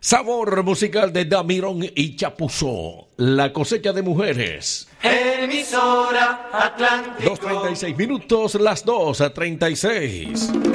Sabor musical de Damirón y Chapuzó, La cosecha de mujeres. Emisora Atlántico. 2:36, las 2:36.